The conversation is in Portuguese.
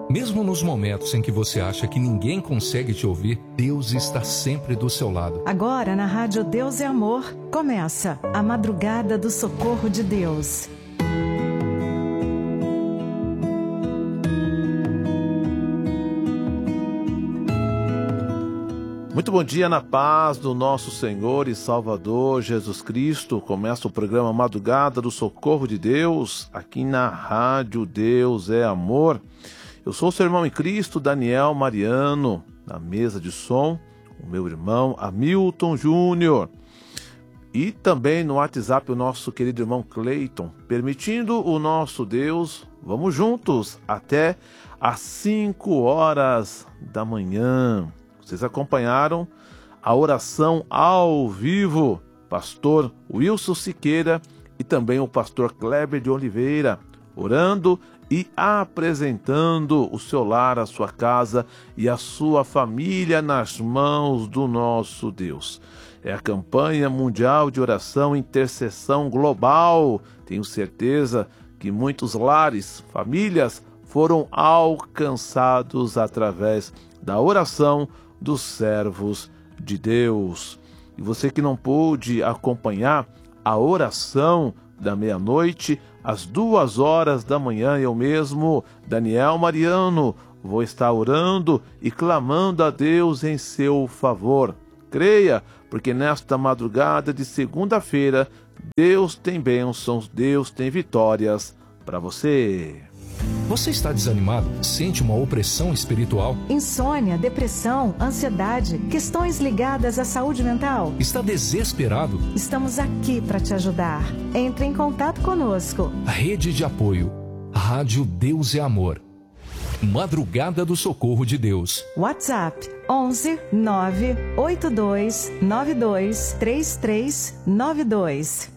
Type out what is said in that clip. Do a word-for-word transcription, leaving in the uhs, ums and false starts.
Mesmo nos momentos em que você acha que ninguém consegue te ouvir, Deus está sempre do seu lado. Agora, na Rádio Deus é Amor, começa a Madrugada do Socorro de Deus. Muito bom dia na paz do nosso Senhor e Salvador Jesus Cristo. Começa o programa Madrugada do Socorro de Deus, aqui na Rádio Deus é Amor. Eu sou o seu irmão em Cristo, Daniel Mariano, na mesa de som, o meu irmão Hamilton Júnior. E também no WhatsApp o nosso querido irmão Cleiton. Permitindo o nosso Deus, vamos juntos até às cinco horas da manhã. Vocês acompanharam a oração ao vivo, pastor Wilson Siqueira e também o pastor Kleber de Oliveira, orando e apresentando o seu lar, a sua casa e a sua família nas mãos do nosso Deus. É a campanha mundial de oração e intercessão global. Tenho certeza que muitos lares, famílias foram alcançados através da oração dos servos de Deus. E você que não pôde acompanhar a oração da meia-noite, às duas horas da manhã, eu mesmo, Daniel Mariano, vou estar orando e clamando a Deus em seu favor. Creia, porque nesta madrugada de segunda-feira, Deus tem bênçãos, Deus tem vitórias para você. Você está desanimado? Sente uma opressão espiritual? Insônia, depressão, ansiedade, questões ligadas à saúde mental? Está desesperado? Estamos aqui para te ajudar. Entre em contato conosco. Rede de apoio. Rádio Deus é Amor. Madrugada do Socorro de Deus. WhatsApp onze nove oito dois nove dois três três nove dois.